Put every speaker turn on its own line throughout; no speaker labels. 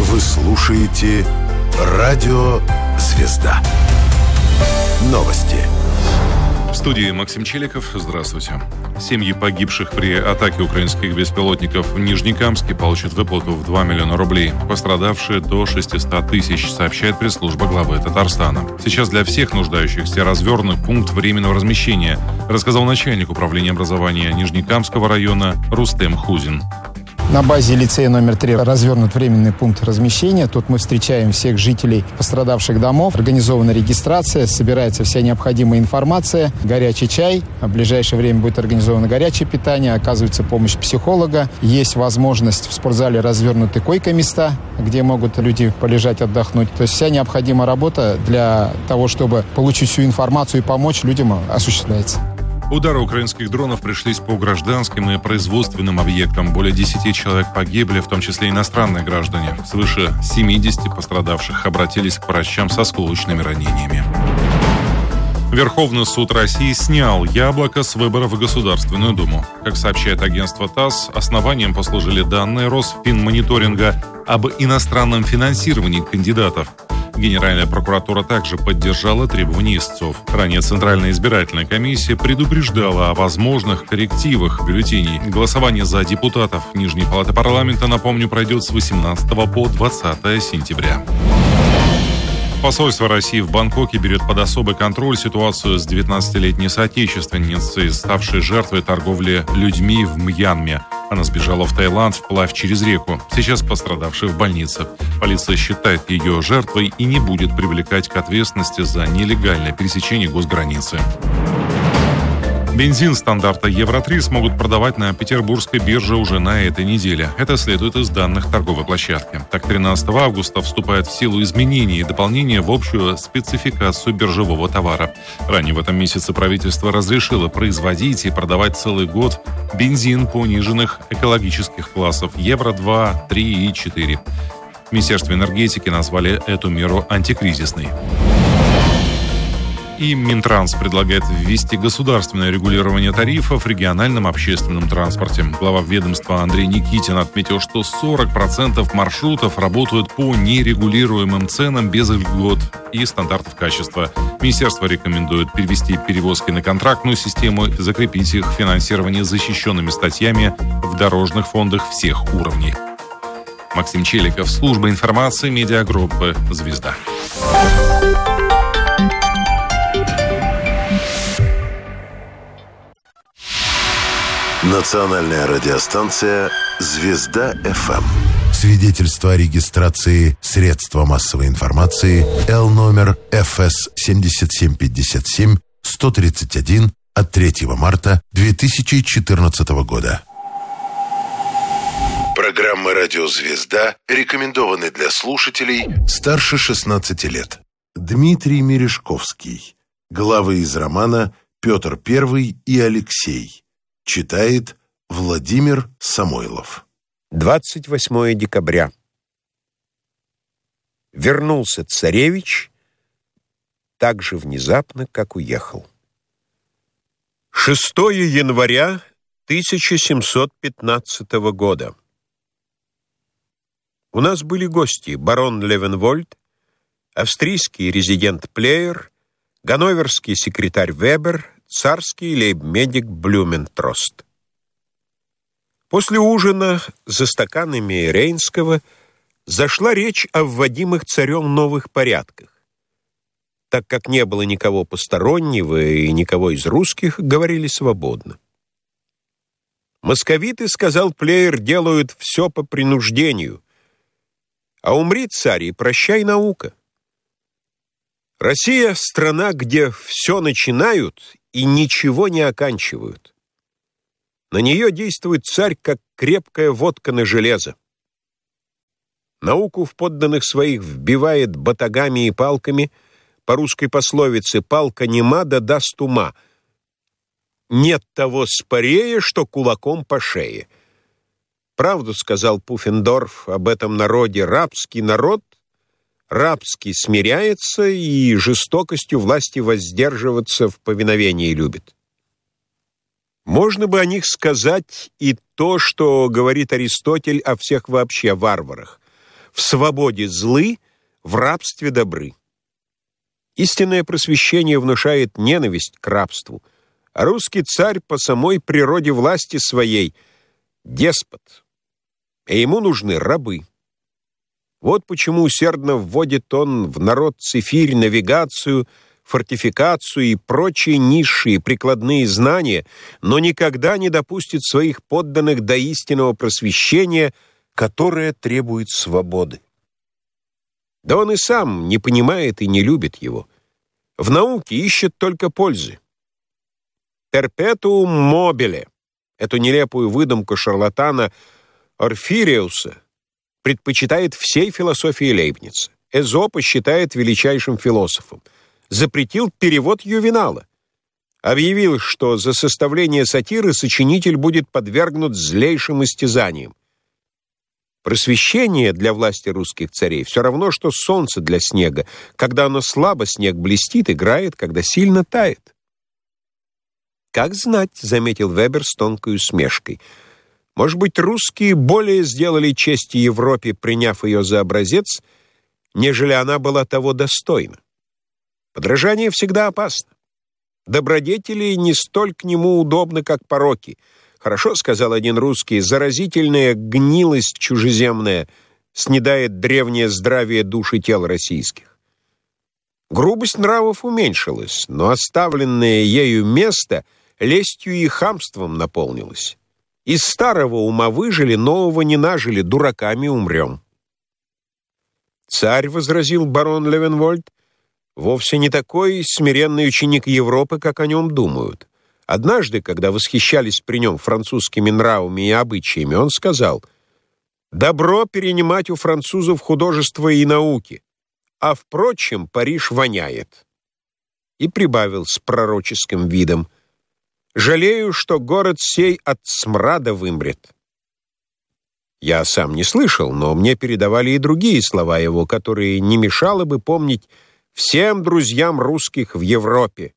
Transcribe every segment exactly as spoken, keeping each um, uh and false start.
Вы слушаете «Радио Звезда». Новости.
В студии Максим Челиков. Здравствуйте. Семьи погибших при атаке украинских беспилотников в Нижнекамске получат выплату в два миллиона рублей. Пострадавшие до шестьсот тысяч, сообщает пресс-служба главы Татарстана. Сейчас для всех нуждающихся развернут пункт временного размещения, рассказал начальник управления образования Нижнекамского района Рустем Хузин.
На базе лицея номер три развернут временный пункт размещения. Тут мы встречаем всех жителей пострадавших домов. Организована регистрация, собирается вся необходимая информация, горячий чай. В ближайшее время будет организовано горячее питание, оказывается помощь психолога. Есть возможность в спортзале развернуты койко-места, где могут люди полежать, отдохнуть. То есть вся необходимая работа для того, чтобы получить всю информацию и помочь людям, осуществляется.
Удары украинских дронов пришлись по гражданским и производственным объектам. Более десяти человек погибли, в том числе иностранные граждане. Свыше семидесяти пострадавших обратились к врачам с осколочными ранениями. Верховный суд России снял яблоко с выборов в Государственную Думу. Как сообщает агентство ТАСС, основанием послужили данные Росфинмониторинга об иностранном финансировании кандидатов. Генеральная прокуратура также поддержала требования истцов. Ранее Центральная избирательная комиссия предупреждала о возможных коррективах бюллетеней. Голосование за депутатов Нижней палаты парламента, напомню, пройдет с восемнадцатого по двадцатое сентября. Посольство России в Бангкоке берет под особый контроль ситуацию с девятнадцатилетней соотечественницей, ставшей жертвой торговли людьми в Мьянме. Она сбежала в Таиланд вплавь через реку. Сейчас пострадавшая в больнице. Полиция считает ее жертвой и не будет привлекать к ответственности за нелегальное пересечение госграницы. Бензин стандарта Евро три смогут продавать на петербургской бирже уже на этой неделе. Это следует из данных торговой площадки. Так, тринадцатого августа вступает в силу изменения и дополнения в общую спецификацию биржевого товара. Ранее в этом месяце правительство разрешило производить и продавать целый год бензин пониженных экологических классов Евро два, три и четыре. В Министерстве энергетики назвали эту меру антикризисной. И Минтранс предлагает ввести государственное регулирование тарифов в региональном общественном транспорте. Глава ведомства Андрей Никитин отметил, что сорок процентов маршрутов работают по нерегулируемым ценам без льгот и стандартов качества. Министерство рекомендует перевести перевозки на контрактную систему и закрепить их финансирование защищенными статьями в дорожных фондах всех уровней. Максим Челиков, служба информации медиагруппы «Звезда».
Национальная радиостанция «Звезда-ФМ». Свидетельство о регистрации средства массовой информации Л номер Ф С семь семь пять семь сто тридцать один от третьего марта две тысячи четырнадцатого года. Программы «Радио Звезда» рекомендованы для слушателей старше шестнадцати лет. Дмитрий Мережковский. Главы из романа «Петр Первый и Алексей». Читает Владимир Самойлов.
двадцать восьмое декабря. Вернулся царевич так же внезапно, как уехал. шестого января тысяча семьсот пятнадцатого года. У нас были гости: барон Левенвольд, австрийский резидент Плеер, ганноверский секретарь Вебер, царский лейб-медик Блюментрост. После ужина за стаканами Рейнского зашла речь о вводимых царем новых порядках. Так как не было никого постороннего и никого из русских, говорили свободно. Московиты, сказал Плеер, делают все по принуждению, а умри царь и прощай наука. Россия — страна, где все начинают и ничего не оканчивают. На нее действует царь, как крепкая водка на железо. Науку в подданных своих вбивает батагами и палками. По русской пословице «палка нема, да даст ума». Нет того спорее, что кулаком по шее. Правду сказал Пуффендорф об этом народе: рабский народ рабски смиряется и жестокостью власти воздерживаться в повиновении любит. Можно бы о них сказать и то, что говорит Аристотель о всех вообще варварах. в свободе злы, в рабстве добры. Истинное просвещение внушает ненависть к рабству, а русский царь по самой природе власти своей — деспот, и ему нужны рабы. Вот почему усердно вводит он в народ цифирь, навигацию, фортификацию и прочие низшие прикладные знания, но никогда не допустит своих подданных до истинного просвещения, которое требует свободы. Да он и сам не понимает и не любит его. В науке ищет только пользы. Перпетуум мобиле, эту нелепую выдумку шарлатана Орфириуса, предпочитает всей философии Лейбница. Эзопа считает величайшим философом. Запретил перевод Ювенала. Объявил, что за составление сатиры сочинитель будет подвергнут злейшим истязаниям. Просвещение для власти русских царей все равно, что солнце для снега. Когда оно слабо, снег блестит, играет, когда сильно тает. «Как знать», — заметил Вебер с тонкой усмешкой. «Может быть, русские более сделали честь Европе, приняв ее за образец, нежели она была того достойна. Подражание всегда опасно. Добродетели не столь к нему удобны, как пороки. Хорошо, — сказал один русский, — заразительная гнилость чужеземная снедает древнее здравие душ и тел российских. Грубость нравов уменьшилась, но оставленное ею место лестью и хамством наполнилось. Из старого ума выжили, нового не нажили, дураками умрем». «Царь, — возразил барон Левенвольд, — вовсе не такой смиренный ученик Европы, как о нем думают. Однажды, когда восхищались при нем французскими нравами и обычаями, он сказал: «Добро перенимать у французов художество и науки, а, впрочем, Париж воняет». И прибавил с пророческим видом: «Жалею, что город сей от смрада вымрет». Я сам не слышал, но мне передавали и другие слова его, которые не мешало бы помнить всем друзьям русских в Европе.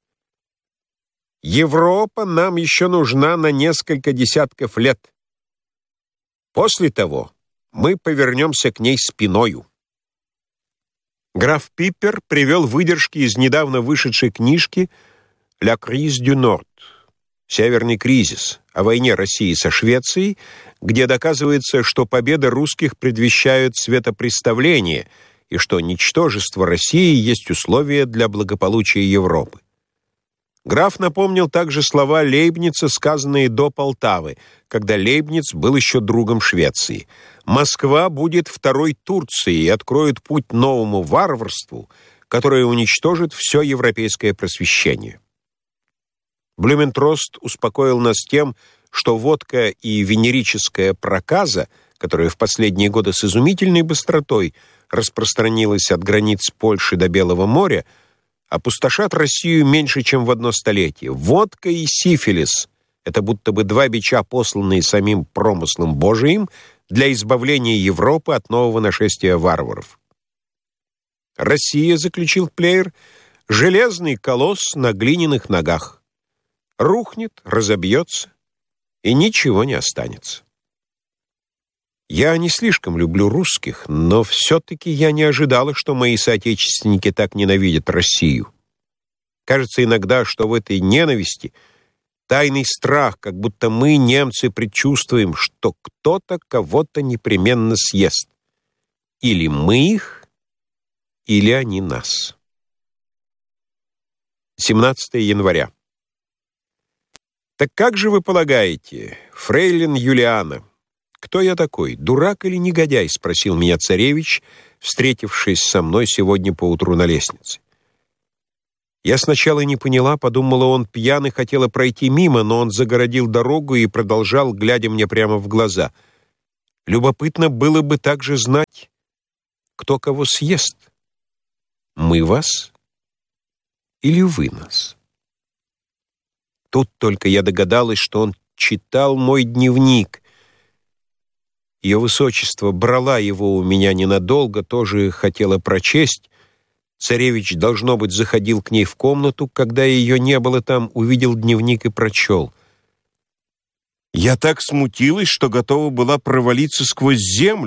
Европа нам еще нужна на несколько десятков лет. После того мы повернемся к ней спиною. Граф Пиппер привел выдержки из недавно вышедшей книжки «La crise du Nord» — «Северный кризис», о войне России со Швецией, где доказывается, что победы русских предвещают светопреставление и что ничтожество России есть условие для благополучия Европы. Граф напомнил также слова Лейбница, сказанные до Полтавы, когда Лейбниц был еще другом Швеции. «Москва будет второй Турцией и откроет путь новому варварству, которое уничтожит все европейское просвещение». Блюментрост успокоил нас тем, что водка и венерическая проказа, которая в последние годы с изумительной быстротой распространилась от границ Польши до Белого моря, опустошат Россию меньше, чем в одно столетие. Водка и сифилис — это будто бы два бича, посланные самим промыслом Божиим для избавления Европы от нового нашествия варваров. Россия, заключил Плеер, — железный колосс на глиняных ногах. Рухнет, разобьется, и ничего не останется. Я не слишком люблю русских, но все-таки я не ожидала, что мои соотечественники так ненавидят Россию. Кажется иногда, что в этой ненависти тайный страх, как будто мы, немцы, предчувствуем, что кто-то кого-то непременно съест. Или мы их, или они нас. семнадцатое января. Так как же вы полагаете, фрейлин Юлиана, кто я такой, дурак или негодяй? — спросил меня царевич, встретившись со мной сегодня поутру на лестнице. Я сначала не поняла, подумала, он пьян и хотела пройти мимо, но он загородил дорогу и продолжал, глядя мне прямо в глаза. Любопытно было бы также знать, кто кого съест. Мы вас или вы нас? Тут только я догадалась, что он читал мой дневник. Ее высочество брала его у меня ненадолго, тоже хотела прочесть. Царевич, должно быть, заходил к ней в комнату, когда ее не было там, увидел дневник и прочел. Я так смутилась, что готова была провалиться сквозь землю,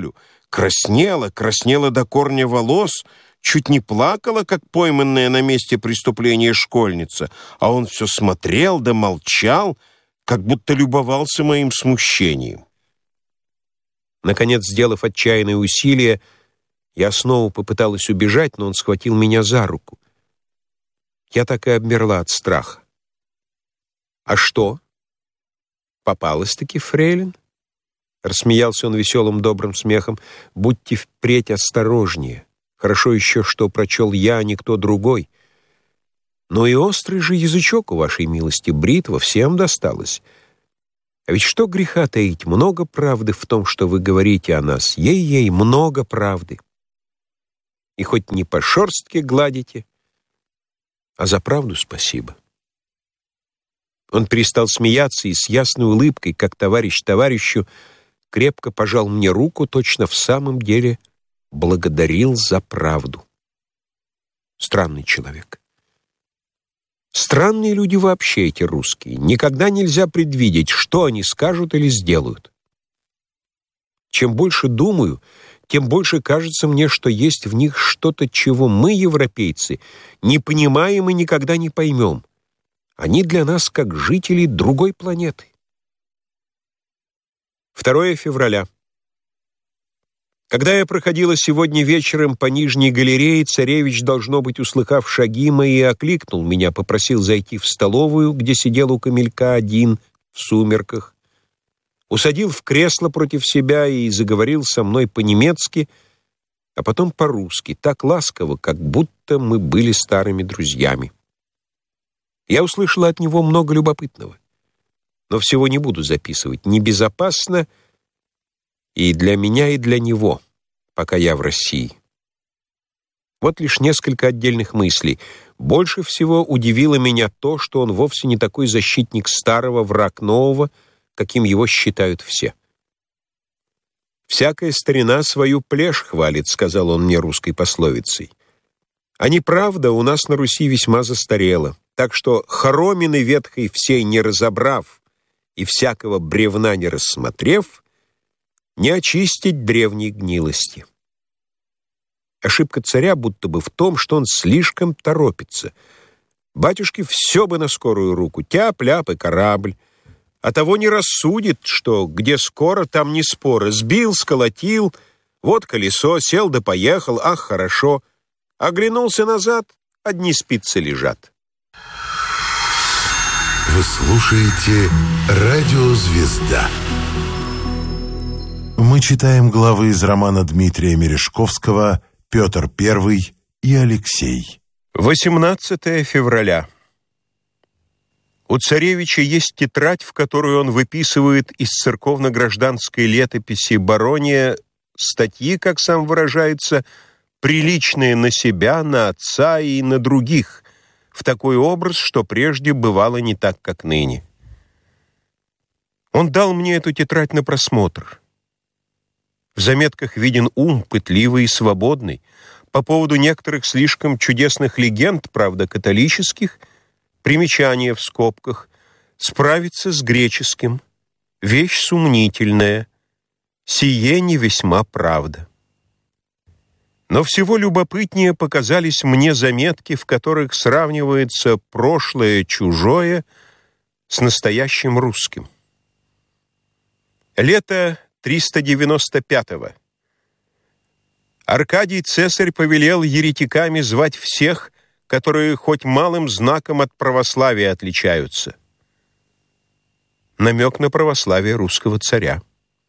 краснела, краснела до корня волос, чуть не плакала, как пойманная на месте преступления школьница, а он все смотрел да молчал, как будто любовался моим смущением. Наконец, сделав отчаянное усилие, я снова попыталась убежать, но он схватил меня за руку. Я так и обмерла от страха. «А что? Попалась-таки фрейлин?» Рассмеялся он веселым добрым смехом. «Будьте впредь осторожнее. Хорошо еще, что прочел я, а не кто другой. Но и острый же язычок у вашей милости, бритва, всем досталось. А ведь что греха таить, много правды в том, что вы говорите о нас. Ей-ей, много правды. И хоть не по шерстке гладите, а за правду спасибо». Он перестал смеяться и с ясной улыбкой, как товарищ товарищу, крепко пожал мне руку, точно в самом деле благодарил за правду. Странный человек. Странные люди вообще эти русские. Никогда нельзя предвидеть, что они скажут или сделают. Чем больше думаю, тем больше кажется мне, что есть в них что-то, чего мы, европейцы, не понимаем и никогда не поймем. Они для нас как жители другой планеты. второе февраля. Когда я проходила сегодня вечером по Нижней галерее, царевич, должно быть, услыхав шаги мои, окликнул меня, попросил зайти в столовую, где сидел у камелька один в сумерках, усадил в кресло против себя и заговорил со мной по-немецки, а потом по-русски, так ласково, как будто мы были старыми друзьями. Я услышала от него много любопытного, но всего не буду записывать. Небезопасно и для меня, и для него, пока я в России. Вот лишь несколько отдельных мыслей. Больше всего удивило меня то, что он вовсе не такой защитник старого, враг нового, каким его считают все. «Всякая старина свою плешь хвалит», — сказал он мне русской пословицей. «А неправда у нас на Руси весьма застарела, так что хоромины ветхой всей не разобрав и всякого бревна не рассмотрев, не очистить древней гнилости». Ошибка царя будто бы в том, что он слишком торопится. Батюшке все бы на скорую руку, тяп-ляп и корабль. А того не рассудит, что где скоро, там не споры. Сбил, сколотил, вот колесо, сел да поехал, ах, хорошо. Оглянулся назад, одни спицы лежат.
Вы слушаете «Радио Звезда». Мы читаем главы из романа Дмитрия Мережковского «Петр Первый и Алексей».
восемнадцатое февраля. У царевича есть тетрадь, в которую он выписывает из церковно-гражданской летописи Барония статьи, как сам выражается, приличные на себя, на отца и на других, в такой образ, что прежде бывало не так, как ныне. Он дал мне эту тетрадь на просмотр. В заметках виден ум, пытливый и свободный. По поводу некоторых слишком чудесных легенд, правда, католических, примечание в скобках, справиться с греческим, вещь сомнительная, сие не весьма правда. Но всего любопытнее показались мне заметки, в которых сравнивается прошлое чужое с настоящим русским. Лето триста девяносто пятого. Аркадий Цесарь повелел еретиками звать всех, которые хоть малым знаком от православия отличаются. Намек на православие русского царя.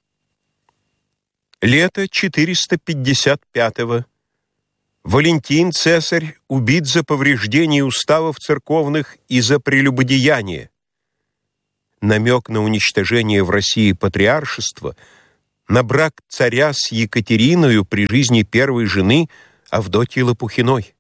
Лето четыреста пятьдесят пятого. Валентин Цесарь убит за повреждение уставов церковных и за прелюбодеяние. Намек на уничтожение в России патриаршества, на брак царя с Екатериною при жизни первой жены Авдотьи Лопухиной.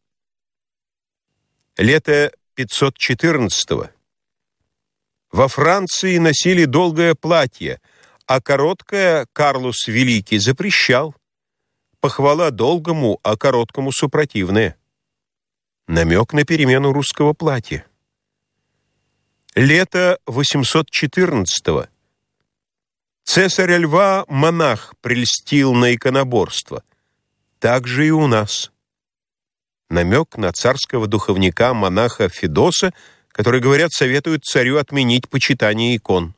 Лето пятьсот четырнадцатого. Во Франции носили долгое платье, а короткое Карлос Великий запрещал. Похвала долгому, а короткому супротивная. Намек на перемену русского платья. Лето восемьсот четырнадцатого. Цесаря Льва монах прельстил на иконоборство. Так же и у нас. Намек на царского духовника монаха Федоса, который, говорят, советует царю отменить почитание икон.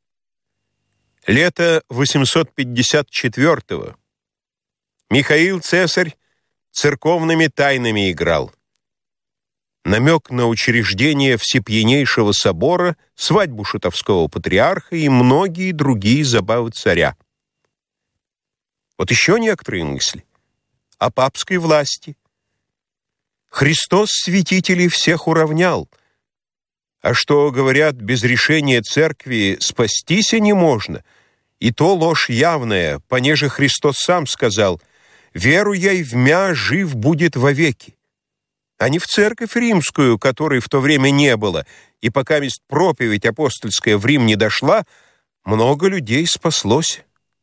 Лето восемьсот пятьдесят четвёртого. Михаил Цесарь церковными тайнами играл. Намек на учреждение Всепьянейшего собора, свадьбу шутовского патриарха и многие другие забавы царя. Вот еще некоторые мысли о папской власти. Христос святителей всех уравнял. А что, говорят, без решения церкви спастися не можно, и то ложь явная, понеже Христос сам сказал: «Веру я и вмя жив будет вовеки». А не в церковь римскую, которой в то время не было, и пока мест проповедь апостольская в Рим не дошла, много людей спаслось.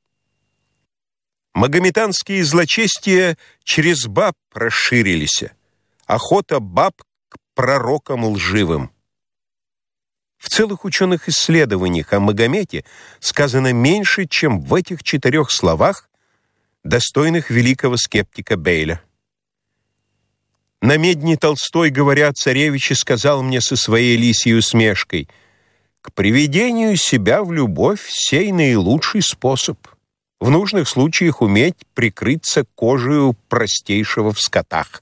Магометанские злочестия через баб расширились, охота баб к пророкам лживым. В целых ученых исследованиях о Магомете сказано меньше, чем в этих четырех словах, достойных великого скептика Бейля. На медне Толстой, говоря о царевиче, сказал мне со своей лисьей усмешкой: «К приведению себя в любовь сей наилучший способ. В нужных случаях уметь прикрыться кожею простейшего в скотах».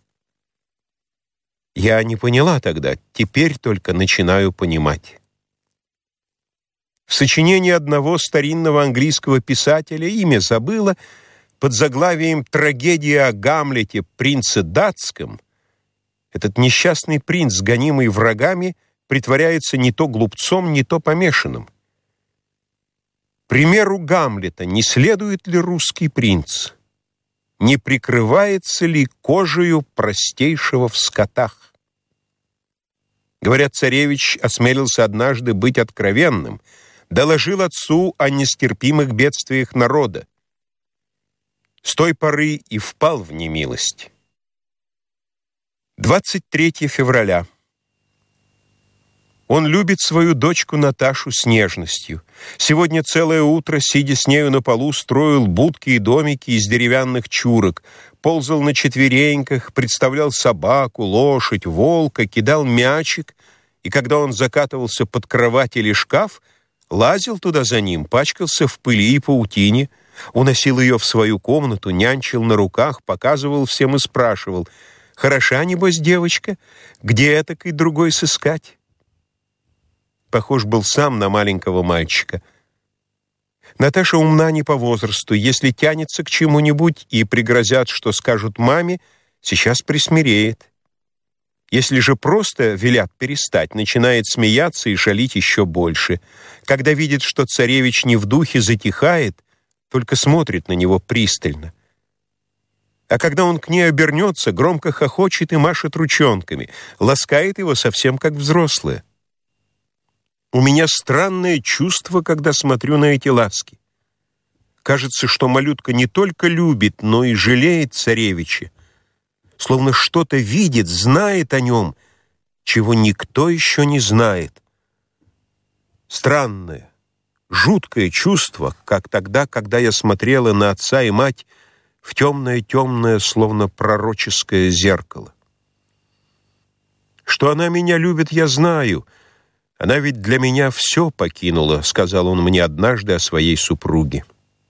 Я не поняла тогда, теперь только начинаю понимать. В сочинении одного старинного английского писателя, имя забыла, под заглавием «Трагедия о Гамлете, принце датском», этот несчастный принц, гонимый врагами, притворяется не то глупцом, не то помешанным. Примеру Гамлета не следует ли русский принц? Не прикрывается ли кожею простейшего в скотах? Говорят, царевич осмелился однажды быть откровенным, доложил отцу о нестерпимых бедствиях народа. С той поры и впал в немилость. двадцать третьего февраля. Он любит свою дочку Наташу с нежностью. Сегодня целое утро, сидя с нею на полу, строил будки и домики из деревянных чурок, ползал на четвереньках, представлял собаку, лошадь, волка, кидал мячик, и когда он закатывался под кровать или шкаф, лазил туда за ним, пачкался в пыли и паутине, уносил ее в свою комнату, нянчил на руках, показывал всем и спрашивал: «Хороша, небось, девочка? Где этакой другой сыскать?» Похож был сам на маленького мальчика. Наташа умна не по возрасту. Если тянется к чему-нибудь и пригрозят, что скажут маме, сейчас присмиреет. Если же просто велят перестать, начинает смеяться и шалить еще больше. Когда видит, что царевич не в духе, затихает, только смотрит на него пристально. А когда он к ней обернется, громко хохочет и машет ручонками, ласкает его совсем как взрослая. У меня странное чувство, когда смотрю на эти ласки. Кажется, что малютка не только любит, но и жалеет царевича, словно что-то видит, знает о нем, чего никто еще не знает. Странное, жуткое чувство, как тогда, когда я смотрела на отца и мать в темное-темное, словно пророческое зеркало. Что она меня любит, я знаю. Она ведь для меня все покинула, сказал он мне однажды о своей супруге.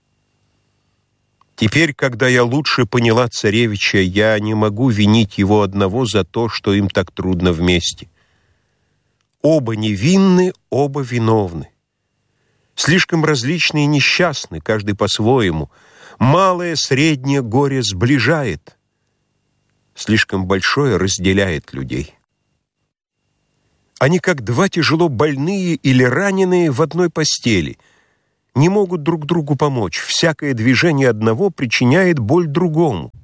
Теперь, когда я лучше поняла царевича, я не могу винить его одного за то, что им так трудно вместе. Оба невинны, оба виновны. Слишком различны и несчастны, каждый по-своему. Малое, среднее горе сближает. Слишком большое разделяет людей. Они как два тяжело больные или раненые в одной постели. Не могут друг другу помочь. Всякое движение одного причиняет боль другому.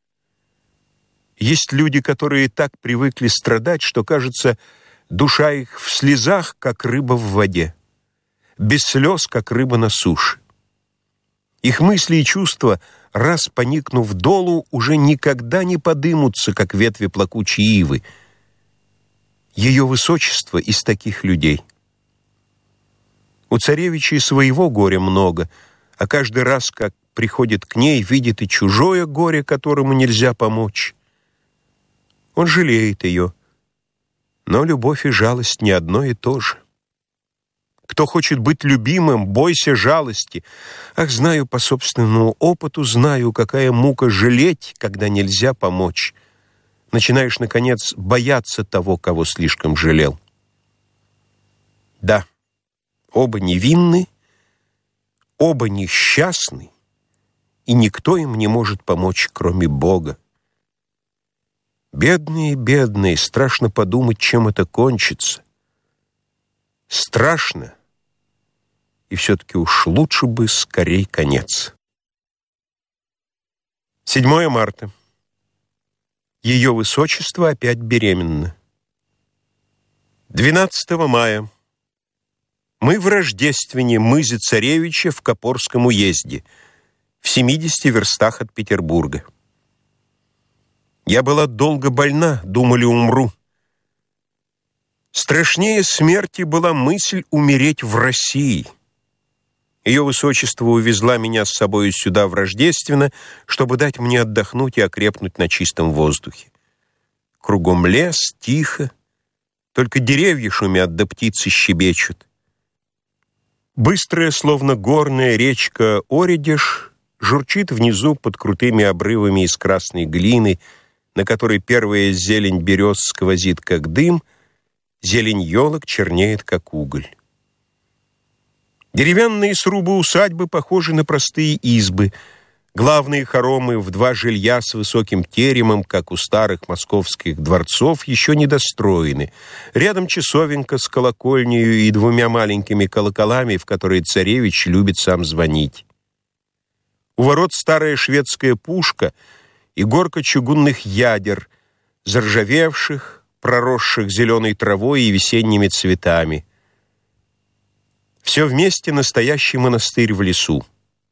Есть люди, которые так привыкли страдать, что, кажется, душа их в слезах, как рыба в воде. Без слез, как рыба на суше. Их мысли и чувства, раз поникнув долу, уже никогда не подымутся, как ветви плакучей ивы. Ее высочество из таких людей. У царевича и своего горя много, а каждый раз, как приходит к ней, видит и чужое горе, которому нельзя помочь. Он жалеет ее, но любовь и жалость не одно и то же. Кто хочет быть любимым, бойся жалости. Ах, знаю по собственному опыту, знаю, какая мука жалеть, когда нельзя помочь. Начинаешь, наконец, бояться того, кого слишком жалел. Да, оба невинны, оба несчастны, и никто им не может помочь, кроме Бога. Бедные, бедные, страшно подумать, чем это кончится. Страшно, и все-таки уж лучше бы скорей конец. седьмое марта. Ее высочество опять беременна. двенадцатого мая. Мы в Рождествене, мызе царевича в Копорском уезде, в семидесяти верстах от Петербурга. Я была долго больна, думали, умру. Страшнее смерти была мысль умереть в России. Ее высочество увезла меня с собой сюда в Рождественно, чтобы дать мне отдохнуть и окрепнуть на чистом воздухе. Кругом лес, тихо, только деревья шумят, да птицы щебечут. Быстрая, словно горная речка Оредеж, журчит внизу под крутыми обрывами из красной глины, на которой первая зелень берез сквозит, как дым, зелень елок чернеет, как уголь. Деревянные срубы усадьбы похожи на простые избы. Главные хоромы в два жилья с высоким теремом, как у старых московских дворцов, еще не достроены. Рядом часовенка с колокольнею и двумя маленькими колоколами, в которые царевич любит сам звонить. У ворот старая шведская пушка и горка чугунных ядер, заржавевших, проросших зеленой травой и весенними цветами. Все вместе настоящий монастырь в лесу.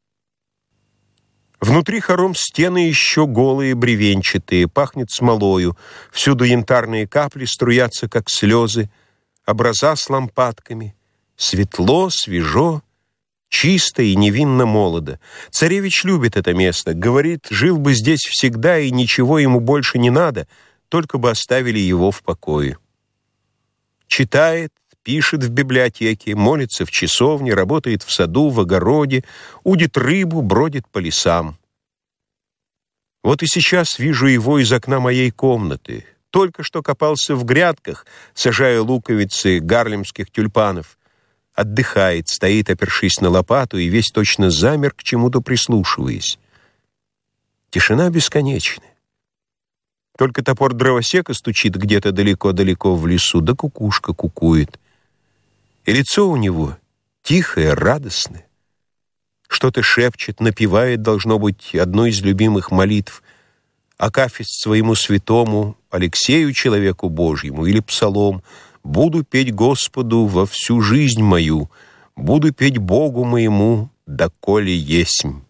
Внутри хором стены еще голые, бревенчатые, пахнет смолою, всюду янтарные капли струятся, как слезы, образа с лампадками. Светло, свежо, чисто и невинно молодо. Царевич любит это место, говорит, жил бы здесь всегда, и ничего ему больше не надо, только бы оставили его в покое. Читает, пишет в библиотеке, молится в часовне, работает в саду, в огороде, удит рыбу, бродит по лесам. Вот и сейчас вижу его из окна моей комнаты. Только что копался в грядках, сажая луковицы гарлемских тюльпанов. Отдыхает, стоит, опершись на лопату, и весь точно замер, к чему-то прислушиваясь. Тишина бесконечная. Только топор дровосека стучит где-то далеко-далеко в лесу, да кукушка кукует. И лицо у него тихое, радостное. Что-то шепчет, напевает, должно быть, одну из любимых молитв. Акафист своему святому, Алексею, человеку Божьему, или псалом: «Буду петь Господу во всю жизнь мою, буду петь Богу моему, доколе есмь».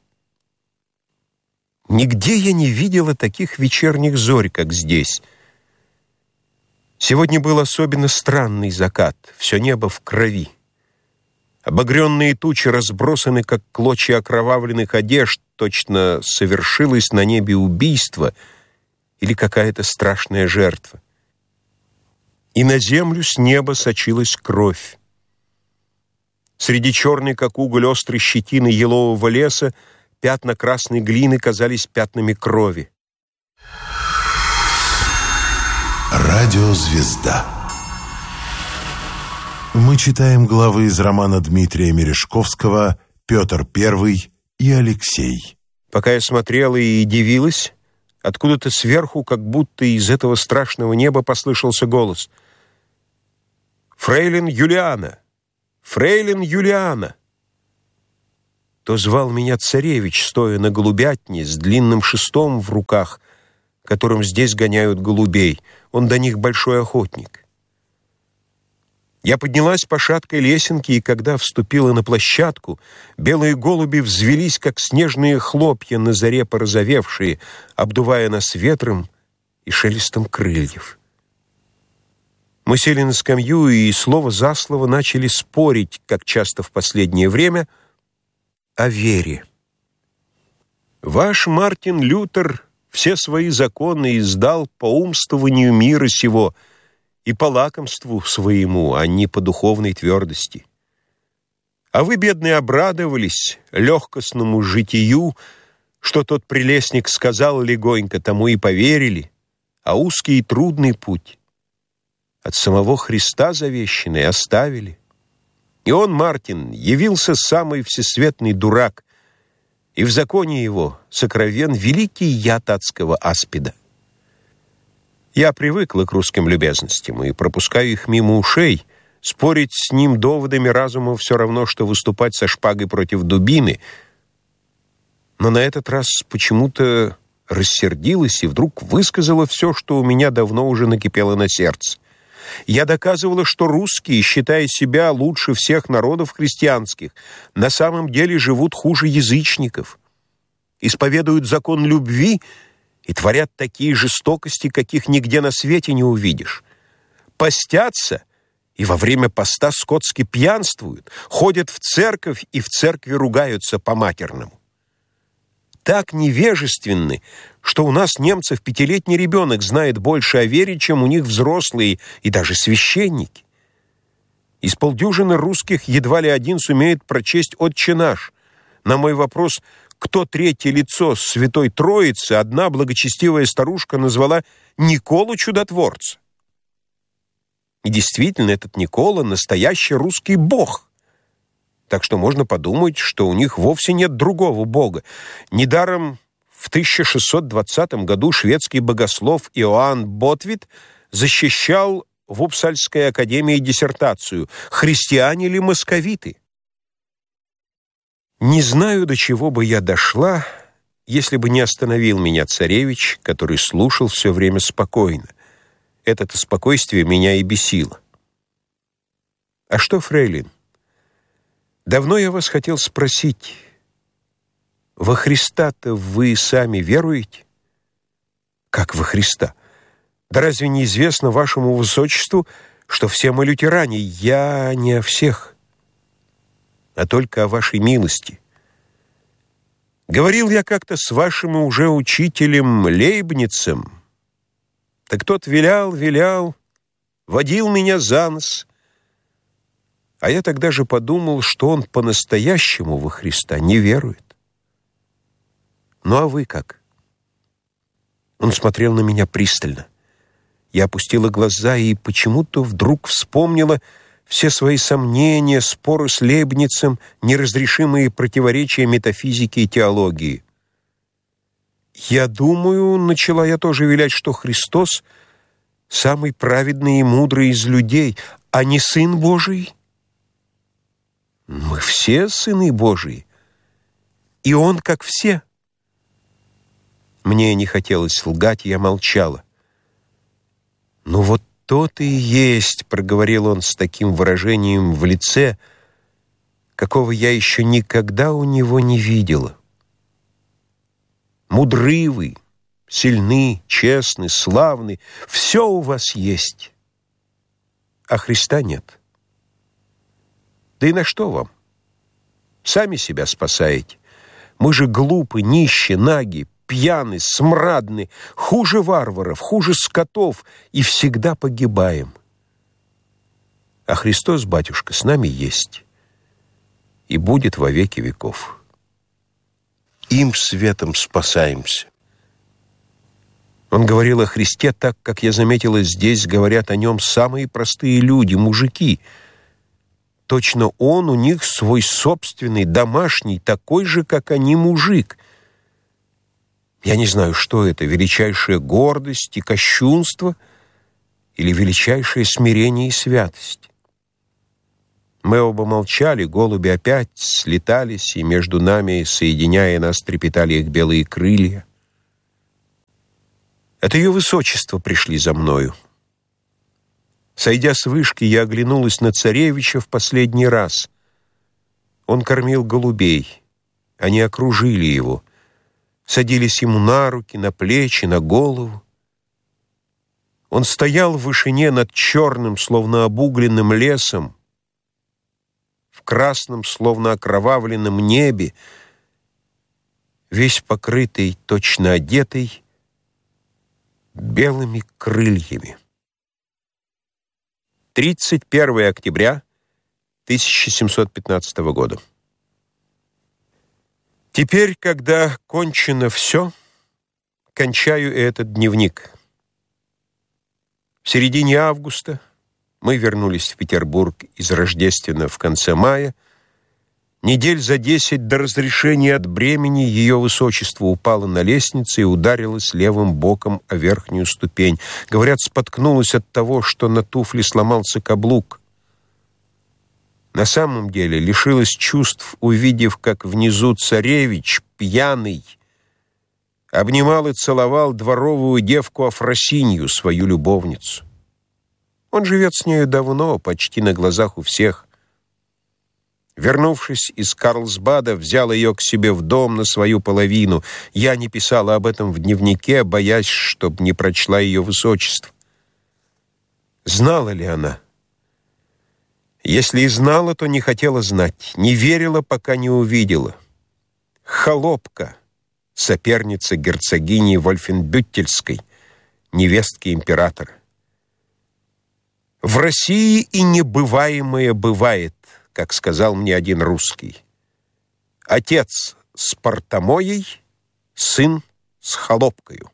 Нигде я не видела таких вечерних зорь, как здесь. Сегодня был особенно странный закат, все небо в крови. Обогренные тучи разбросаны, как клочья окровавленных одежд, точно совершилось на небе убийство или какая-то страшная жертва. И на землю с неба сочилась кровь. Среди черной, как уголь, острой щетины елового леса пятна красной глины казались пятнами крови.
Радиозвезда. Мы читаем главы из романа Дмитрия Мережковского «Петр Первый и Алексей».
Пока я смотрела и дивилась, откуда-то сверху, как будто из этого страшного неба, послышался голос: «Фрейлин Юлиана! Фрейлин Юлиана!» То звал меня царевич, стоя на голубятне с длинным шестом в руках, которым здесь гоняют голубей. Он до них большой охотник. Я поднялась по шаткой лесенке, и когда вступила на площадку, белые голуби взвелись, как снежные хлопья на заре порозовевшие, обдувая нас ветром и шелестом крыльев. Мы сели на скамью и слово за слово начали спорить, как часто в последнее время, о вере. Ваш Мартин Лютер все свои законы издал по умствованию мира сего и по лакомству своему, а не по духовной твердости. А вы, бедные, обрадовались легкостному житию, что тот прелестник сказал легонько, тому и поверили, а узкий и трудный путь от самого Христа завещанный оставили. И он, Мартин, явился самый всесветный дурак, и в законе его сокровен великий яд адского аспида. Я привыкла к русским любезностям и пропускаю их мимо ушей. Спорить с ним доводами разума все равно, что выступать со шпагой против дубины. Но на этот раз почему-то рассердилась и вдруг высказала все, что у меня давно уже накипело на сердце. Я доказывала, что русские, считая себя лучше всех народов христианских, на самом деле живут хуже язычников, исповедуют закон любви и творят такие жестокости, каких нигде на свете не увидишь. Постятся и во время поста скотски пьянствуют, ходят в церковь и в церкви ругаются по-матерному. Так невежественны, что у нас, немцев, пятилетний ребенок знает больше о вере, чем у них взрослые и даже священники. Из полдюжины русских едва ли один сумеет прочесть «Отче наш». На мой вопрос, кто третье лицо Святой Троицы, одна благочестивая старушка назвала Николу Чудотворца. И действительно, этот Никола — настоящий русский бог. Так что можно подумать, что у них вовсе нет другого бога. Недаром в тысяча шестьсот двадцатом году шведский богослов Иоанн Ботвит защищал в Упсальской академии диссертацию «Христиане ли московиты?». Не знаю, до чего бы я дошла, если бы не остановил меня царевич, который слушал все время спокойно. Это-то спокойствие меня и бесило. «А что, фрейлин? Давно я вас хотел спросить, во Христа-то вы сами веруете?» «Как во Христа? Да разве не известно вашему высочеству, что все мы лютеране?» «Я не о всех, а только о вашей милости. Говорил я как-то с вашим уже учителем Лейбницем, так тот вилял, вилял, водил меня за нос. А я тогда же подумал, что он по-настоящему во Христа не верует. Ну а вы как?» Он смотрел на меня пристально. Я опустила глаза и почему-то вдруг вспомнила все свои сомнения, споры с Лейбницем, неразрешимые противоречия метафизики и теологии. «Я думаю, — начала я тоже вилять, — что Христос — самый праведный и мудрый из людей, а не Сын Божий. Мы все сыны Божии, и Он как все». Мне не хотелось лгать, я молчала. «Ну вот то-то и есть, — проговорил он с таким выражением в лице, какого я еще никогда у него не видела. Мудры вы, сильны, честны, славны, все у вас есть, а Христа нет. Да и на что вам? Сами себя спасаете. Мы же глупы, нищи, наги, пьяны, смрадны, хуже варваров, хуже скотов, и всегда погибаем. А Христос, батюшка, с нами есть и будет во веки веков. Им светом спасаемся». Он говорил о Христе так, как я заметила, здесь говорят о нем самые простые люди, мужики. Точно он у них свой собственный, домашний, такой же, как они, мужик. Я не знаю, что это, величайшая гордость и кощунство или величайшее смирение и святость. Мы оба молчали, голуби опять слетались, и между нами, соединяя нас, трепетали их белые крылья. От ее высочества пришли за мною. Сойдя с вышки, я оглянулась на царевича в последний раз. Он кормил голубей. Они окружили его, садились ему на руки, на плечи, на голову. Он стоял в вышине над черным, словно обугленным лесом, в красном, словно окровавленном небе, весь покрытый, точно одетый, белыми крыльями. тридцать первое октября тысяча семьсот пятнадцатого года. Теперь, когда кончено все, кончаю и этот дневник. В середине августа мы вернулись в Петербург из Рождественного в конце мая. Недель за десять до разрешения от бремени ее высочество упало на лестнице и ударилось левым боком о верхнюю ступень. Говорят, споткнулась от того, что на туфле сломался каблук. На самом деле лишилась чувств, увидев, как внизу царевич, пьяный, обнимал и целовал дворовую девку Афросинью, свою любовницу. Он живет с нею давно, почти на глазах у всех. Вернувшись из Карлсбада, взял ее к себе в дом на свою половину. Я не писала об этом в дневнике, боясь, чтоб не прочла ее высочество. Знала ли она? Если и знала, то не хотела знать, не верила, пока не увидела. Холопка, соперница герцогини Вольфенбюттельской, невестки императора. В России и небываемое бывает, как сказал мне один русский. Отец с портомоей, сын с холопкою.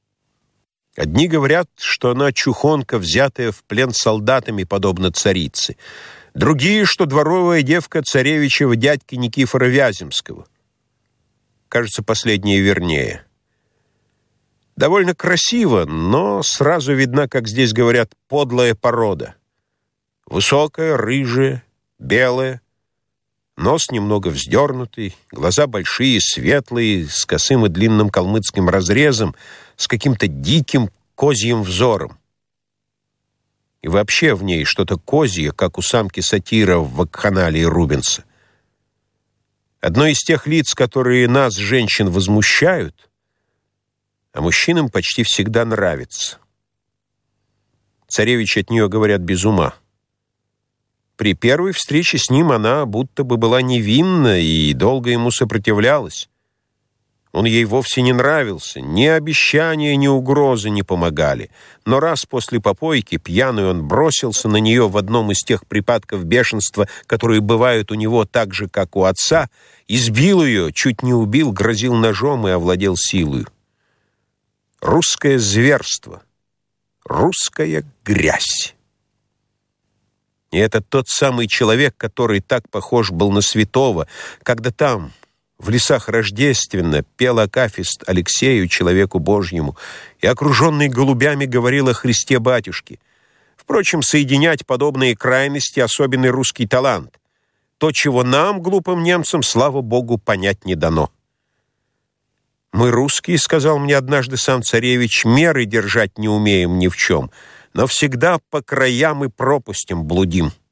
Одни говорят, что она чухонка, взятая в плен солдатами, подобно царице. Другие, что дворовая девка царевичева дядьки Никифора Вяземского. Кажется, последнее вернее. Довольно красиво, но сразу видна, как здесь говорят, подлая порода. Высокая, рыжая, белая, нос немного вздернутый, глаза большие, светлые, с косым и длинным калмыцким разрезом, с каким-то диким козьим взором. И вообще в ней что-то козье, как у самки сатира в вакханалии Рубенса. Одно из тех лиц, которые нас, женщин, возмущают, а мужчинам почти всегда нравится. Царевич от нее, говорят, без ума. При первой встрече с ним она будто бы была невинна и долго ему сопротивлялась. Он ей вовсе не нравился, ни обещания, ни угрозы не помогали. Но раз после попойки пьяный он бросился на нее в одном из тех припадков бешенства, которые бывают у него так же, как у отца, избил ее, чуть не убил, грозил ножом и овладел силою. Русское зверство, русская грязь. И это тот самый человек, который так похож был на святого, когда там, в лесах Рождественно, пел акафист Алексею, человеку Божьему, и, окруженный голубями, говорил о Христе Батюшке. Впрочем, соединять подобные крайности — особенный русский талант. То, чего нам, глупым немцам, слава Богу, понять не дано. «Мы, русские, — сказал мне однажды сам царевич, — меры держать не умеем ни в чем, но всегда по краям и пропастям блудим».